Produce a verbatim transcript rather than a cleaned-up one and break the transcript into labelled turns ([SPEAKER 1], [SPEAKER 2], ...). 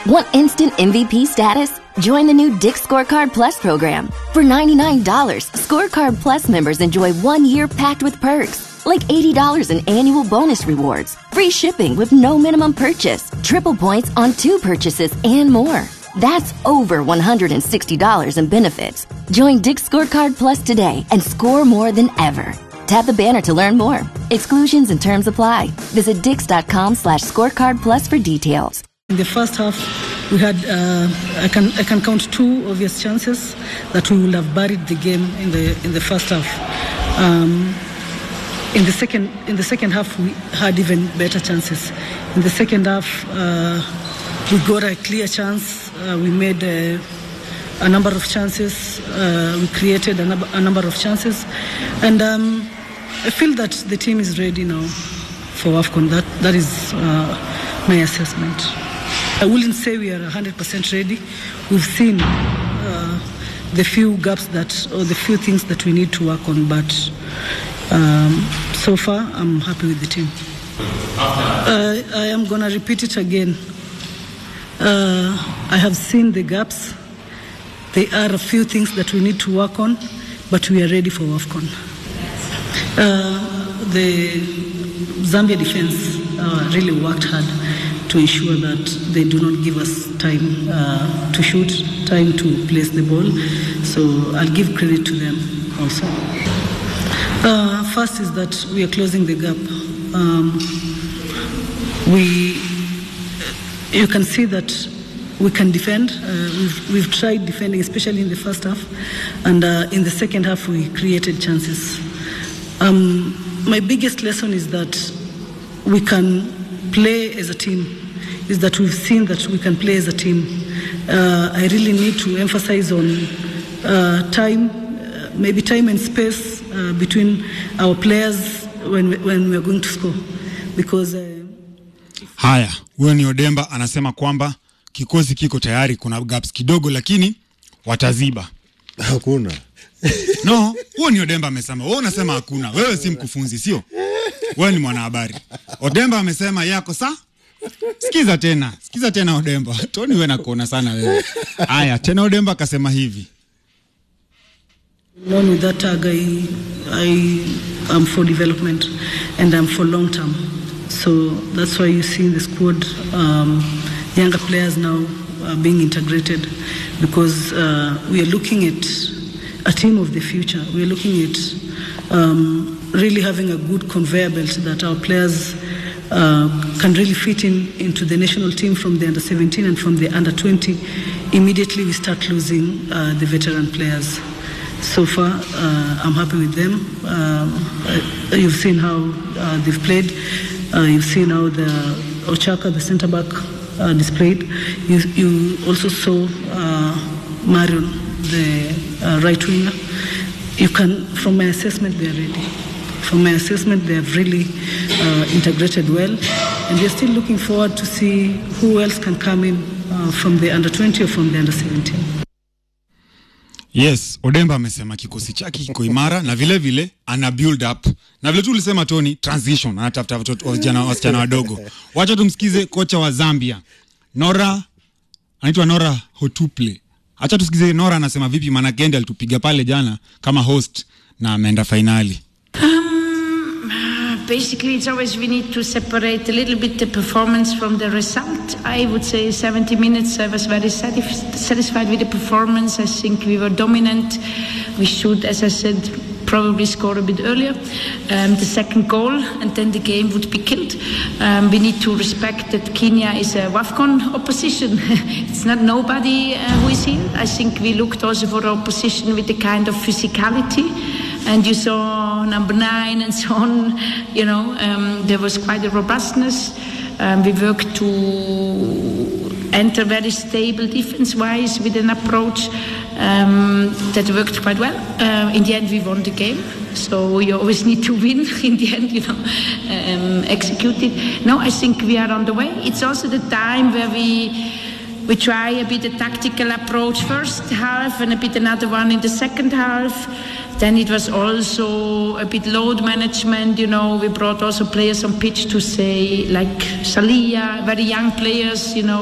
[SPEAKER 1] Want instant M V P status? Join the new Dick's Scorecard Plus program. For ninety-nine dollars, Scorecard Plus members enjoy one year packed with perks, like eighty dollars in annual bonus rewards, free shipping with no minimum purchase, triple points on two purchases, and more. That's over one hundred sixty dollars in benefits. Join Dick's Scorecard Plus today and score more than ever. Tap the banner to learn more. Exclusions and terms apply. Visit dix.com slash scorecard plus for details.
[SPEAKER 2] In the first half, we had, uh, I can I can count two obvious chances that we would have buried the game in the in the first half. Um, in the second in the second half, we had even better chances. In the second half, uh, we got a clear chance. Uh, we made a, a number of chances. Uh, we created a, num- a number of chances, and um, I feel that the team is ready now for AFCON. That that is uh, my assessment. I wouldn't say we are one hundred percent ready. We've seen uh, the few gaps that, or the few things that we need to work on, but um, so far I'm happy with the team. Uh, I am going to repeat it again. Uh, I have seen the gaps. There are a few things that we need to work on, but we are ready for AFCON. Uh, the Zambia defense uh, really worked hard to ensure that they do not give us time uh, to shoot, time to place the ball. So I'll give credit to them also. Uh, first is that we are closing the gap. Um, we, you can see that we can defend. Uh, we've, we've tried defending, especially in the first half, and uh, in the second half we created chances. Um, my biggest lesson is that we can play as a team, is that we've seen that we can play as a team. Uh, I really need to emphasize on uh, time, uh, maybe time and space uh, between our players when, when we're going to score. Because... Uh,
[SPEAKER 3] Haya, huyo ni Odemba anasema kwamba kikosi kiko tayari, kuna gaps kidogo lakini wataziba.
[SPEAKER 4] Hakuna.
[SPEAKER 3] No, huyo ni Odemba amesema. Wewe unasema hakuna. Wewe si mkufunzi, sio? Wewe ni mwanahabari. Odemba amesema yako saa? Sikiza tena. Sikiza tena Odemba. Toni wewe nakuona sana wewe. Haya, tena Odemba akasema hivi.
[SPEAKER 2] Known with that tag, I, I am for development and I'm for long term. So that's why you see in the squad um, younger players now uh, being integrated, because uh, we are looking at a team of the future. We are looking at um, really having a good conveyor belt that our players uh, can really fit in into the national team from the under seventeen and from the under twenty. Immediately we start losing uh, the veteran players. So far, uh, I'm happy with them. Um, uh, you've seen how uh, they've played. Uh, you've seen how the Ochaka, the centre back, uh, displayed. You, you also saw uh, Marion, the uh, right winger. You can, from my assessment, they are ready. From my assessment, they have really uh, integrated well, and we are still looking forward to see who else can come in uh, from the under twenty or from the under seventeen.
[SPEAKER 3] Yes, Odemba amesema kikosi chake kiko imara na vile vile ana build up. Na vile tu ulisema Tony, transition, anatafuta watoto wasichana wasichana wadogo. Wacha tumsikize kocha wa Zambia. Nora, anaitwa Nora Hotuple. Acha tusikize Nora anasema vipi, maana Kende alitupiga pale jana kama host na ameenda finali.
[SPEAKER 5] Basically, it's always we need to separate a little bit the performance from the result. I would say seventy minutes, I was very satisf- satisfied with the performance. I think we were dominant. We should, as I said, probably score a bit earlier. Um, the second goal, and then the game would be killed. Um, we need to respect that Kenya is a WAFCON opposition. It's not nobody uh, who is here. I think we looked also for our opposition with the kind of physicality. And you saw number nine and so on, you know, um, there was quite a robustness. Um, we worked to enter very stable defense-wise with an approach um, that worked quite well. Uh, in the end, we won the game. So you always need to win in the end, you know, um, execute it. No, I think we are on the way. It's also the time where we... We try a bit a tactical approach first half and a bit another one in the second half. Then it was also a bit load management, you know. We brought also players on pitch to say, like Salia, very young players, you know.